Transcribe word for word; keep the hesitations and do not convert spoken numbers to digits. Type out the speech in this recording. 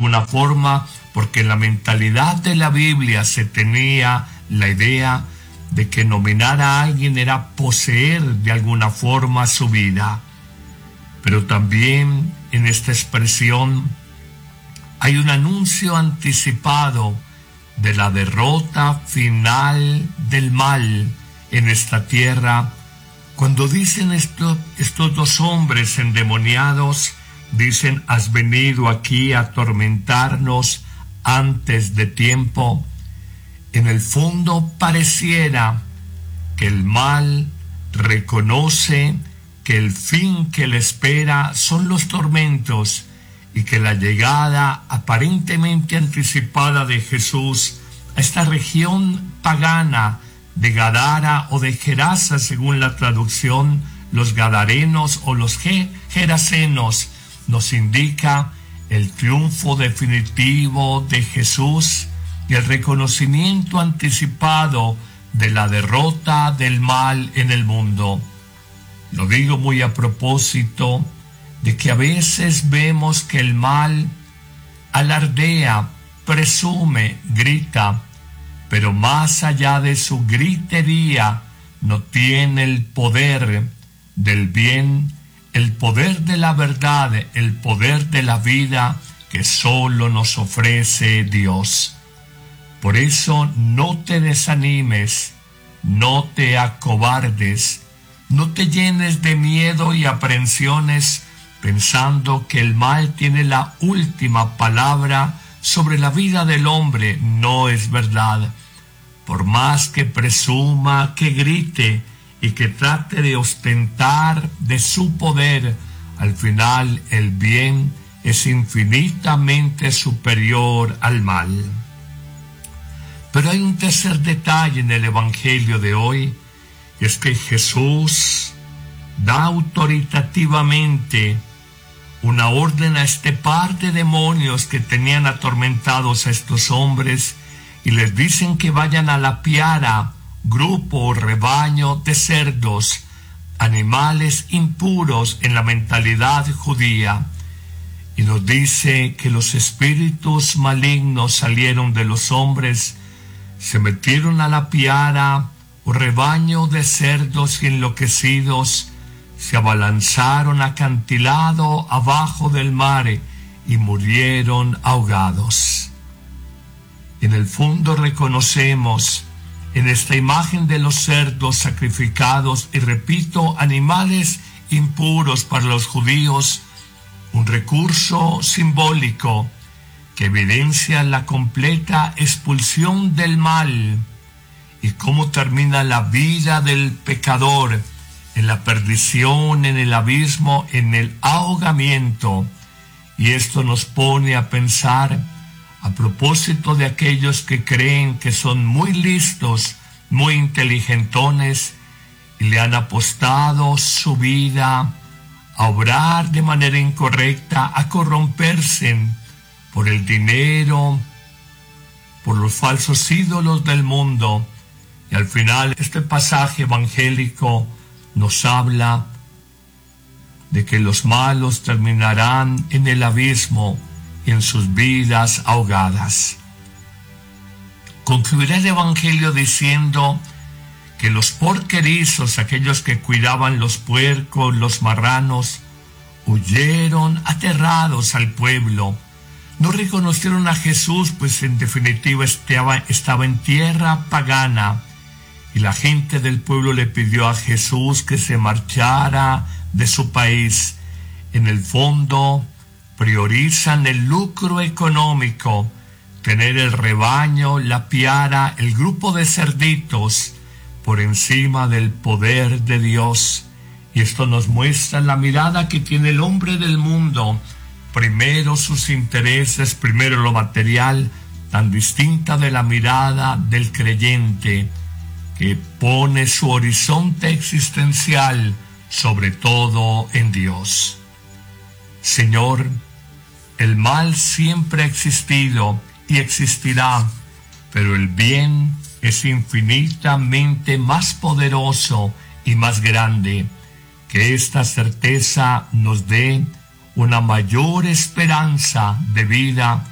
alguna forma, porque en la mentalidad de la Biblia se tenía la idea de que nominar a alguien era poseer de alguna forma su vida. Pero también en esta expresión hay un anuncio anticipado de la derrota final del mal en esta tierra. Cuando dicen esto, estos dos hombres endemoniados, dicen: has venido aquí a atormentarnos antes de tiempo. En el fondo pareciera que el mal reconoce que el fin que le espera son los tormentos y que la llegada aparentemente anticipada de Jesús a esta región pagana de Gadara o de Gerasa, según la traducción, los gadarenos o los gerasenos, nos indica el triunfo definitivo de Jesús y el reconocimiento anticipado de la derrota del mal en el mundo. Lo digo muy a propósito de que a veces vemos que el mal alardea, presume, grita, pero más allá de su gritería no tiene el poder del bien, el poder de la verdad, el poder de la vida que solo nos ofrece Dios. Por eso no te desanimes, no te acobardes, no te llenes de miedo y aprensiones pensando que el mal tiene la última palabra sobre la vida del hombre. No es verdad. Por más que presuma, que grite y que trate de ostentar de su poder, al final el bien es infinitamente superior al mal. Pero hay un tercer detalle en el Evangelio de hoy, y es que Jesús da autoritativamente una orden a este par de demonios que tenían atormentados a estos hombres y les dicen que vayan a la piara, grupo o rebaño de cerdos, animales impuros en la mentalidad judía. Y nos dice que los espíritus malignos salieron de los hombres, se metieron a la piara o rebaño de cerdos y enloquecidos, se abalanzaron acantilado abajo del mar y murieron ahogados. En el fondo reconocemos en esta imagen de los cerdos sacrificados, y repito, animales impuros para los judíos, un recurso simbólico que evidencia la completa expulsión del mal y cómo termina la vida del pecador en la perdición, en el abismo, en el ahogamiento. Y esto nos pone a pensar a propósito de aquellos que creen que son muy listos, muy inteligentones y le han apostado su vida a obrar de manera incorrecta, a corromperse por el dinero, por los falsos ídolos del mundo. Y al final este pasaje evangélico nos habla de que los malos terminarán en el abismo y en sus vidas ahogadas. Concluirá el Evangelio diciendo que los porquerizos, aquellos que cuidaban los puercos, los marranos, huyeron aterrados al pueblo. No reconocieron a Jesús, pues en definitiva estaba, estaba en tierra pagana. Y la gente del pueblo le pidió a Jesús que se marchara de su país. En el fondo, priorizan el lucro económico, tener el rebaño, la piara, el grupo de cerditos, por encima del poder de Dios. Y esto nos muestra la mirada que tiene el hombre del mundo. Primero sus intereses, primero lo material, tan distinta de la mirada del creyente, que pone su horizonte existencial sobre todo en Dios. Señor, el mal siempre ha existido y existirá, pero el bien es infinitamente más poderoso y más grande. Que esta certeza nos dé una mayor esperanza de vida